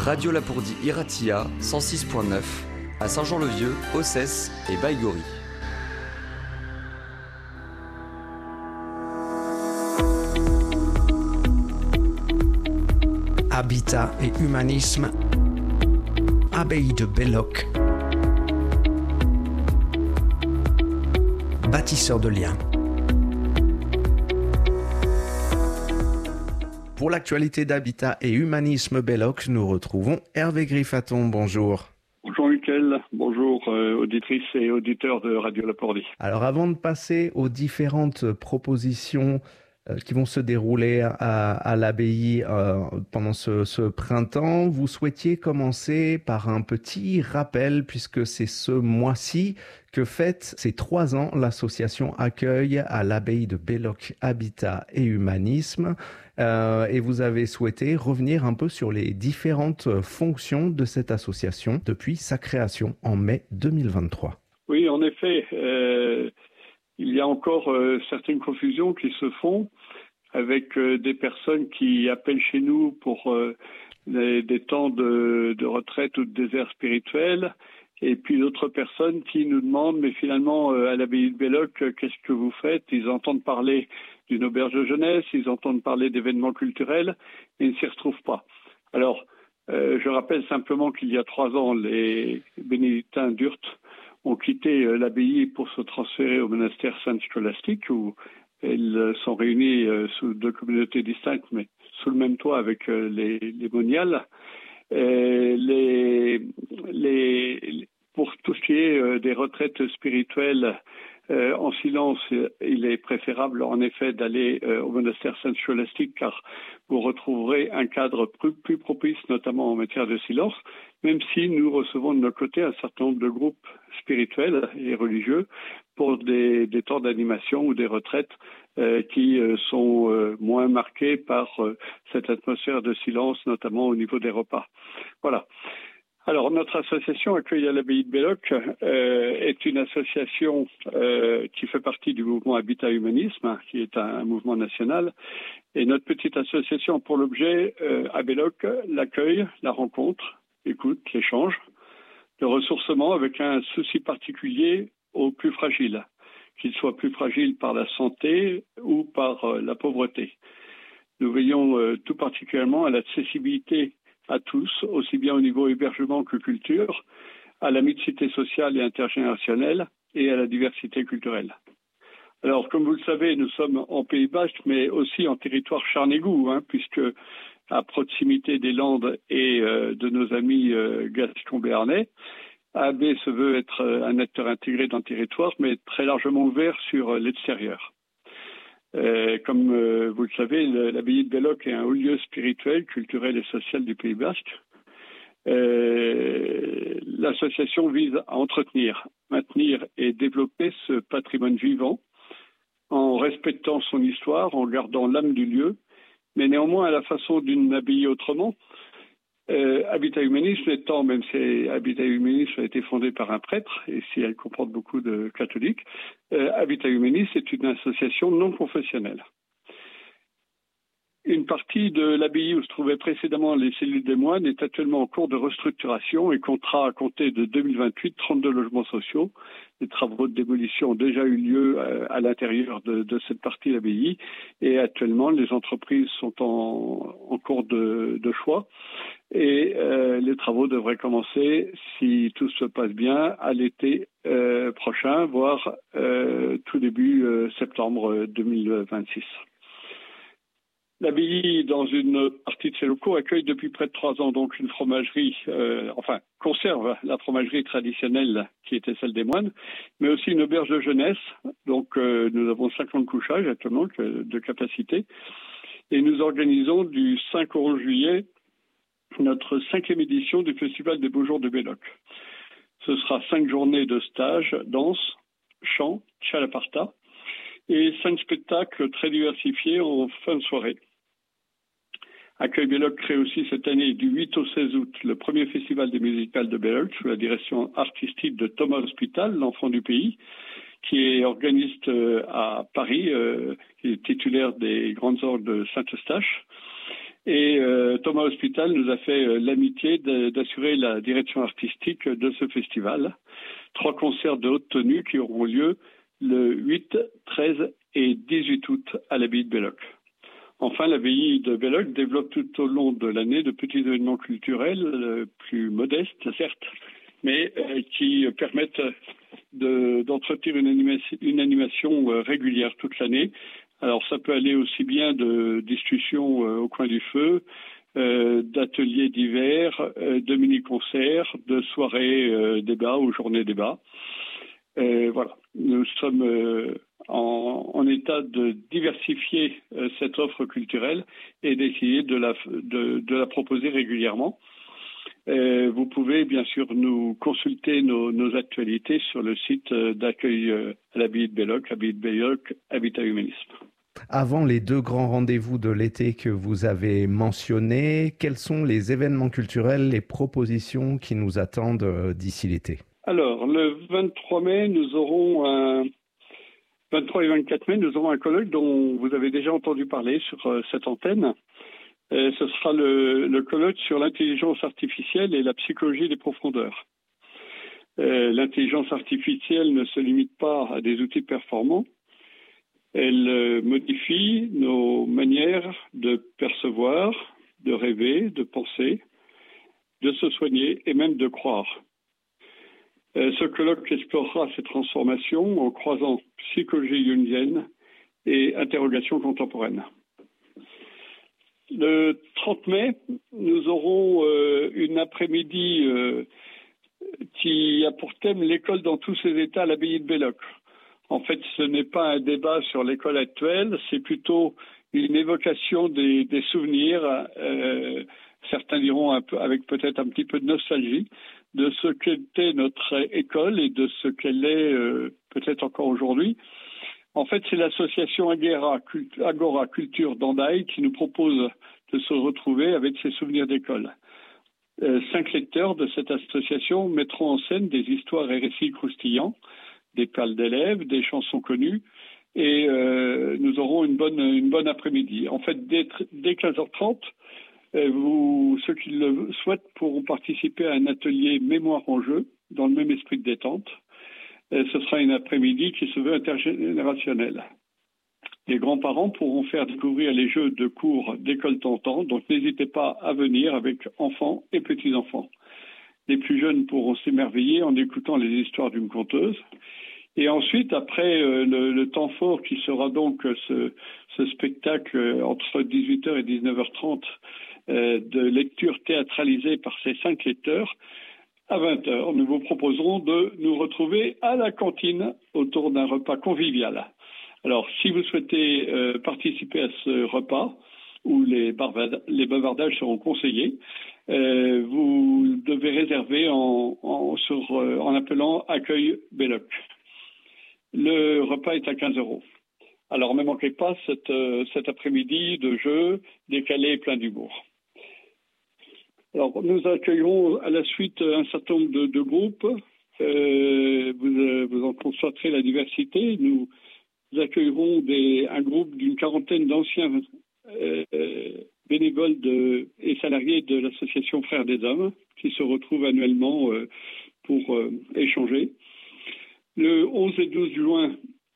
Radio Lapourdie Iratia 106.9 à Saint-Jean-le-Vieux, Ossès et Baïgori. Habitat et humanisme, abbaye de Belloc, bâtisseur de liens. Pour l'actualité d'Habitat et Humanisme Belloc, nous retrouvons Hervé Griffaton. Bonjour. Bonjour Mickaël, bonjour auditrices et auditeurs de Radio Lapourdie. Alors avant de passer aux différentes propositions qui vont se dérouler à l'abbaye pendant ce printemps, vous souhaitiez commencer par un petit rappel, puisque c'est ce mois-ci que fête ses 3 ans l'association Accueil à l'abbaye de Belloc Habitat et Humanisme. Et vous avez souhaité revenir un peu sur les différentes fonctions de cette association depuis sa création en mai 2023. Oui, en effet, il y a encore certaines confusions qui se font avec des personnes qui appellent chez nous pour des temps de retraite ou de désert spirituel, et puis d'autres personnes qui nous demandent, mais finalement, à l'abbaye de Belloc, qu'est-ce que vous faites ? Ils entendent parler d'une auberge de jeunesse, ils entendent parler d'événements culturels, et ils ne s'y retrouvent pas. Alors, je rappelle simplement qu'il y a 3 ans, les bénédictins d'Urt ont quitté l'abbaye pour se transférer au monastère Saint-Scolastique, où ils sont réunis sous 2 communautés distinctes, mais sous le même toit avec les moniales. Pour tout ce qui est des retraites spirituelles en silence, il est préférable en effet d'aller au monastère Saint-Scolastique, car vous retrouverez un cadre plus propice, notamment en matière de silence, même si nous recevons de notre côté un certain nombre de groupes spirituels et religieux pour des temps d'animation ou des retraites qui sont moins marqués par cette atmosphère de silence, notamment au niveau des repas. Voilà. Alors, notre association Accueil à l'abbaye de Belloc est une association qui fait partie du mouvement Habitat Humanisme, qui est un mouvement national. Et notre petite association a pour l'objet à Belloc l'accueil, la rencontre, l'écoute, l'échange, le ressourcement avec un souci particulier aux plus fragiles, qu'ils soient plus fragiles par la santé ou par la pauvreté. Nous veillons tout particulièrement à l'accessibilité à tous, aussi bien au niveau hébergement que culture, à la mixité sociale et intergénérationnelle et à la diversité culturelle. Alors, comme vous le savez, nous sommes en Pays Basque, mais aussi en territoire charnégou, puisque à proximité des Landes et de nos amis gascons béarnais, AB se veut être un acteur intégré dans le territoire, mais très largement ouvert sur l'extérieur. Comme vous le savez, l'abbaye de Belloc est un haut lieu spirituel, culturel et social du Pays Basque. L'association vise à entretenir, maintenir et développer ce patrimoine vivant en respectant son histoire, en gardant l'âme du lieu, mais néanmoins à la façon d'une abbaye autrement. Habitat Humanisme étant, même si Habitat Humanisme a été fondé par un prêtre, et si elle comporte beaucoup de catholiques, Habitat Humanisme est une association non confessionnelle. Une partie de l'abbaye où se trouvaient précédemment les cellules des moines est actuellement en cours de restructuration et comptera à compter de 2028 32 logements sociaux. Les travaux de démolition ont déjà eu lieu à l'intérieur de cette partie de l'abbaye et actuellement les entreprises sont en cours de choix et les travaux devraient commencer, si tout se passe bien, à l'été prochain, voire tout début septembre 2026. L'abbaye, dans une partie de ses locaux, accueille depuis près de 3 ans donc une fromagerie, conserve la fromagerie traditionnelle qui était celle des moines, mais aussi une auberge de jeunesse. Donc nous avons 50 couchages actuellement de capacité. Et nous organisons du 5 au 11 juillet notre 5e édition du Festival des Beaux Jours de Belloc. Ce sera 5 journées de stage, danse, chant, chalaparta, et 5 spectacles très diversifiés en fin de soirée. Accueil Belloc crée aussi cette année du 8 au 16 août le premier festival des musicales de Belloc sous la direction artistique de Thomas Hospital, l'enfant du pays, qui est organiste à Paris, qui est titulaire des grandes orgues de Saint-Eustache. Et Thomas Hospital nous a fait l'amitié d'assurer la direction artistique de ce festival. 3 concerts de haute tenue qui auront lieu le 8, 13 et 18 août à l'abbaye de Belloc. Enfin, l'abbaye de Belloc développe tout au long de l'année de petits événements culturels plus modestes, certes, mais qui permettent d'entretenir une animation régulière toute l'année. Alors, ça peut aller aussi bien de discussions au coin du feu, d'ateliers divers, de mini-concerts, de soirées débats ou journées débats. Voilà, nous sommes en état de diversifier cette offre culturelle et d'essayer de la proposer régulièrement. Vous pouvez bien sûr nous consulter nos actualités sur le site d'accueil à l'abbaye de Belloc, Habitat Humanisme. Avant les 2 grands rendez-vous de l'été que vous avez mentionnés, quels sont les événements culturels, les propositions qui nous attendent d'ici l'été? Alors, le 23 mai, nous aurons 23 et 24 mai, nous aurons un colloque dont vous avez déjà entendu parler sur cette antenne. Ce sera le colloque sur l'intelligence artificielle et la psychologie des profondeurs. L'intelligence artificielle ne se limite pas à des outils performants. Elle modifie nos manières de percevoir, de rêver, de penser, de se soigner et même de croire. Ce colloque explorera ces transformations en croisant psychologie jungienne et interrogation contemporaine. Le 30 mai, nous aurons une après-midi qui a pour thème l'école dans tous ses états à l'abbaye de Belloc. En fait, ce n'est pas un débat sur l'école actuelle, c'est plutôt une évocation des souvenirs, certains diront avec peut-être un petit peu de nostalgie, de ce qu'était notre école et de ce qu'elle est peut-être encore aujourd'hui. En fait, c'est l'association Agora Culture d'Andaï qui nous propose de se retrouver avec ses souvenirs d'école. 5 lecteurs de cette association mettront en scène des histoires et récits croustillants, des perles d'élèves, des chansons connues, et nous aurons une bonne après-midi. En fait, dès 15h30, ceux qui le souhaitent pourront participer à un atelier mémoire en jeu, dans le même esprit de détente. Ce sera une après-midi qui se veut intergénérationnelle. Les grands-parents pourront faire découvrir les jeux de cours d'école tentant, donc n'hésitez pas à venir avec enfants et petits-enfants. Les plus jeunes pourront s'émerveiller en écoutant les histoires d'une conteuse. Et ensuite, après le temps fort qui sera donc ce spectacle entre 18h et 19h30 de lecture théâtralisée par ces 5 lecteurs, à 20h, nous vous proposerons de nous retrouver à la cantine autour d'un repas convivial. Alors, si vous souhaitez participer à ce repas, où les bavardages seront conseillés, vous devez réserver en appelant Accueil Belloc. Le repas est à 15 €. Alors, ne manquez pas cet après-midi de jeu décalé et plein d'humour. Alors, nous accueillerons à la suite un certain nombre de groupes. Vous en constaterez la diversité. Nous accueillerons un groupe d'une quarantaine d'anciens bénévoles et salariés de l'association Frères des Hommes qui se retrouvent annuellement pour échanger. Le 11 et 12 juin,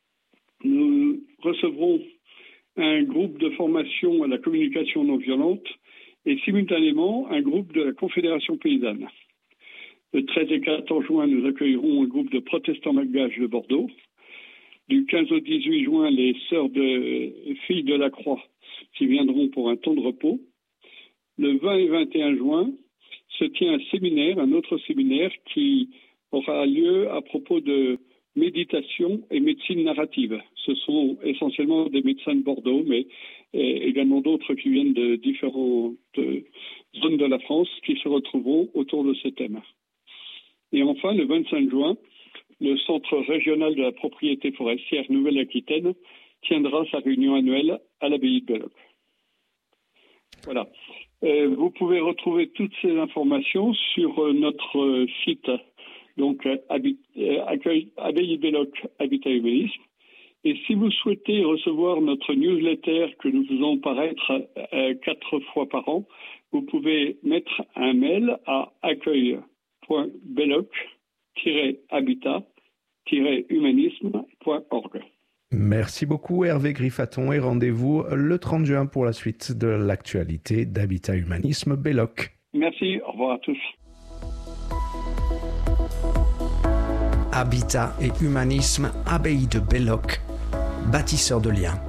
nous recevrons un groupe de formation à la communication non violente et simultanément un groupe de la Confédération paysanne. Le 13 et 14 juin, nous accueillerons un groupe de protestants malgaches de Bordeaux. Du 15 au 18 juin, les sœurs de filles de la Croix qui viendront pour un temps de repos. Le 20 et 21 juin se tient un autre séminaire qui aura lieu à propos de méditation et médecine narrative. Ce sont essentiellement des médecins de Bordeaux, mais également d'autres qui viennent de différentes zones de la France qui se retrouveront autour de ce thème. Et enfin, le 25 juin, le Centre régional de la propriété forestière Nouvelle-Aquitaine tiendra sa réunion annuelle à l'abbaye de Belloc. Voilà. Vous pouvez retrouver toutes ces informations sur notre site, donc Abbaye de Belloc, Habitat Humanisme. Et si vous souhaitez recevoir notre newsletter que nous faisons paraître 4 fois par an, vous pouvez mettre un mail à accueil.belloc-habitat-humanisme.org. Merci beaucoup Hervé Griffaton et rendez-vous le 30 juin pour la suite de l'actualité d'Habitat Humanisme Belloc. Merci, au revoir à tous. Habitat et Humanisme, abbaye de Belloc, bâtisseur de liens.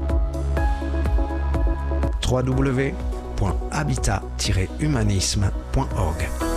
www.habitat-humanisme.org